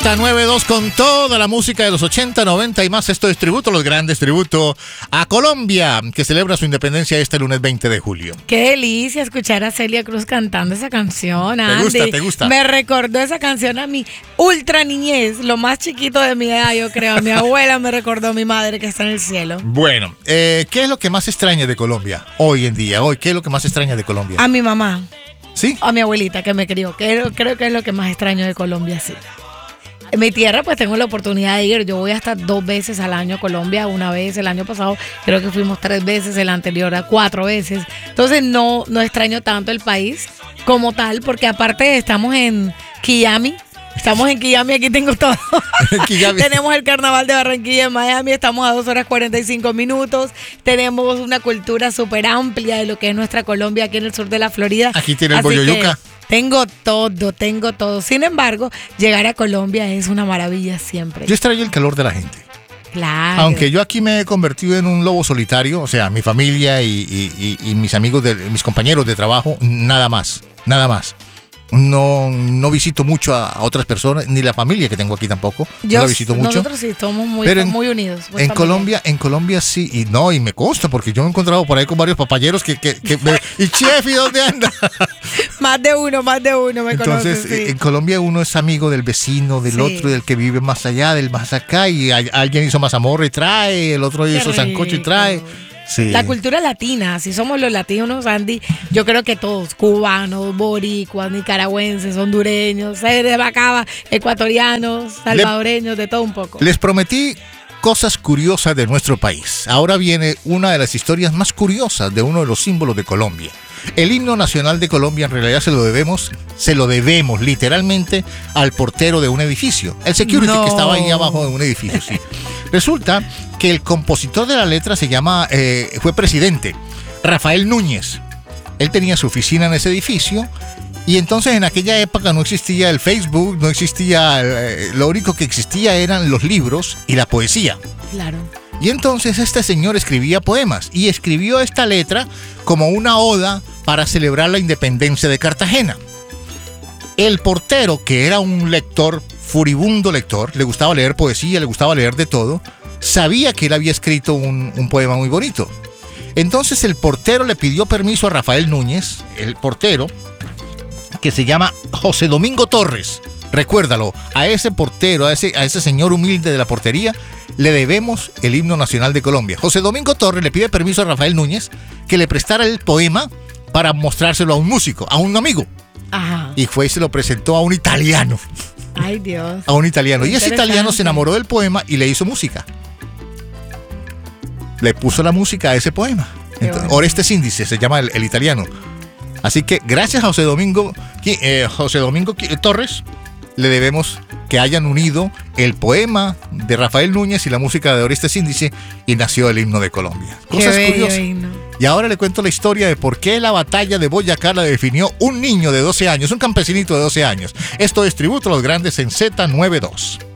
Z92 con toda la música de los 80, 90 y más. Esto es tributo a los grandes, tributo a Colombia, que celebra su independencia este lunes 20 de julio. Qué delicia escuchar a Celia Cruz cantando esa canción, Andy. ¿Te gusta? Me recordó esa canción a mi ultra niñez, lo más chiquito de mi edad, yo creo. A mi abuela me recordó a mi madre que está en el cielo. Bueno, ¿qué es lo que más extraña de Colombia hoy en día? ¿Qué es lo que más extraña de Colombia? A mi mamá. ¿Sí? A mi abuelita que me crió. Creo que es lo que más extraño de Colombia, sí. En mi tierra pues tengo la oportunidad de ir, yo voy hasta 2 veces al año a Colombia, una vez el año pasado, creo que fuimos 3 veces, el anterior a 4 veces, entonces no extraño tanto el país como tal, porque aparte estamos en Miami, aquí tengo todo. Tenemos el carnaval de Barranquilla en Miami, estamos a 2 horas 45 minutos, tenemos una cultura súper amplia de lo que es nuestra Colombia aquí en el sur de la Florida. Aquí tiene el bollo yuca. Tengo todo. Sin embargo, llegar a Colombia es una maravilla siempre. Yo extraño el calor de la gente. Claro. Aunque yo aquí me he convertido en un lobo solitario, o sea, mi familia y mis amigos, mis compañeros de trabajo, nada más. No visito mucho a otras personas, ni la familia que tengo aquí tampoco. No la visito mucho. Nosotros sí estamos muy unidos. En Colombia sí, y me consta, porque yo me he encontrado por ahí con varios papayeros que y chef, ¿y dónde anda? Más de uno me Entonces, conoce, sí. En Colombia uno es amigo del vecino, del otro, del que vive más allá, del más acá, y alguien hizo mazamorra y trae, el otro hizo sancocho y trae. Sí. La cultura latina, si somos los latinos, Andy, yo creo que todos, cubanos, boricuas, nicaragüenses, hondureños, de Bacaba, ecuatorianos, salvadoreños, de todo un poco. Les prometí cosas curiosas de nuestro país. Ahora viene una de las historias más curiosas de uno de los símbolos de Colombia. El himno nacional de Colombia en realidad se lo debemos literalmente al portero de un edificio, el security que estaba ahí abajo de un edificio, sí. Resulta que el compositor de la letra fue presidente, Rafael Núñez. Él tenía su oficina en ese edificio y entonces en aquella época no existía el Facebook, no existía, lo único que existía eran los libros y la poesía. Claro. Y entonces este señor escribía poemas y escribió esta letra como una oda para celebrar la independencia de Cartagena. El portero, que era un lector, furibundo lector, le gustaba leer poesía, le gustaba leer de todo, sabía que él había escrito un poema muy bonito. Entonces el portero le pidió permiso a Rafael Núñez, el portero, que se llama José Domingo Torres. Recuérdalo, a ese portero, a ese señor humilde de la portería, le debemos el himno nacional de Colombia. José Domingo Torres le pide permiso a Rafael Núñez que le prestara el poema para mostrárselo a un músico, a un amigo. Ajá. Y fue y se lo presentó a un italiano. Ay, Dios. A un italiano. Y ese italiano se enamoró del poema y le hizo música. Le puso la música a ese poema. Entonces, Orestes Índice se llama el italiano. Así que gracias a José Domingo Torres, le debemos que hayan unido el poema de Rafael Núñez y la música de Orestes Índice y nació el himno de Colombia. Cosas curiosas. Y ahora le cuento la historia de por qué la batalla de Boyacá la definió un niño de 12 años, un campesinito de 12 años. Esto es tributo a los grandes en Z92.